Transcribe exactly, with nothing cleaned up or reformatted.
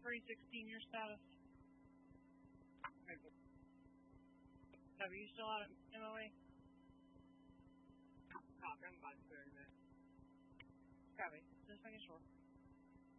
three sixteen, your status. Are you still out at M O A? Copy, I'm about to go in there. Copy. Just making sure.